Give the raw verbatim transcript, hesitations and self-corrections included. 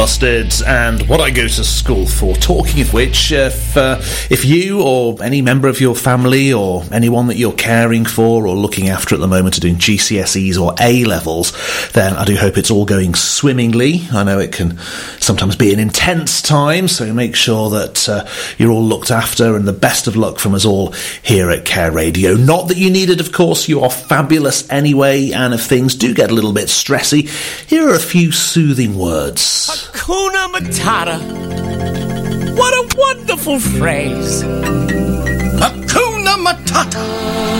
Busted and What I Go to School For. Talking of which, if, uh, if you or any member of your family or anyone that you're caring for or looking after at the moment are doing G C S Es or A-levels, then I do hope it's all going swimmingly. I know it can sometimes be an intense time, so make sure that uh, you're all looked after, and the best of luck from us all here at Care Radio. Not that you need it, of course. You are fabulous anyway, and if things do get a little bit stressy, here are a few soothing words. Hakuna Matata. What a wonderful phrase. Hakuna Matata.